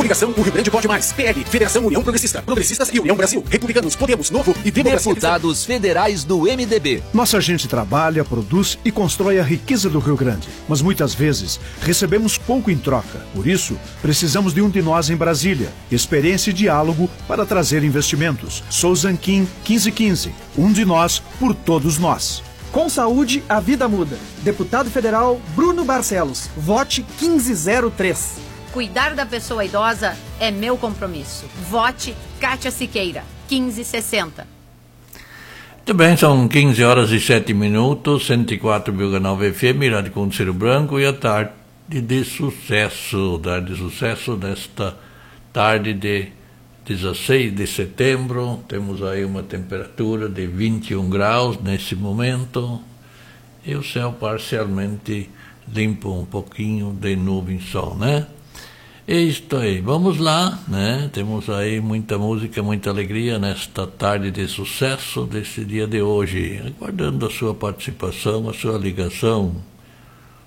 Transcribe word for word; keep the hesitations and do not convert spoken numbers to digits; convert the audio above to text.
Coligação O Rio Grande Pode Mais. P L, Federação União Progressista. Progressistas e União Brasil. Republicanos, Podemos, Novo e Democracia. Deputados federais do M D B. Nossa gente trabalha, produz e constrói a riqueza do Rio Grande. Mas muitas vezes recebemos pouco em troca. Por isso, precisamos de um de nós em Brasília. Experiência e diálogo para trazer investimentos. Sou Zanquim quinze quinze. Um de nós por todos nós. Com saúde, a vida muda. Deputado Federal Bruno Barcelos. Vote quinze zero três. Cuidar da pessoa idosa é meu compromisso. Vote Kátia Siqueira, quinze sessenta. Muito bem, são quinze horas e sete minutos, cento e quatro vírgula nove F M, Rádio Conselho Branco, e a tarde de sucesso, tarde de sucesso nesta tarde de dezesseis de setembro. Temos aí uma temperatura de vinte e um graus nesse momento, e o céu parcialmente limpo, um pouquinho de nuvem sol, né? É isto aí, vamos lá, né? Temos aí muita música, muita alegria nesta tarde de sucesso desse dia de hoje. Aguardando a sua participação, a sua ligação.